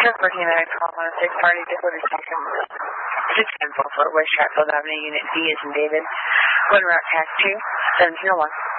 Just looking at a call on a six-party Dakota Station 610 Fort West Chatfield Avenue, Unit D is in David. Going route tax 2, 701.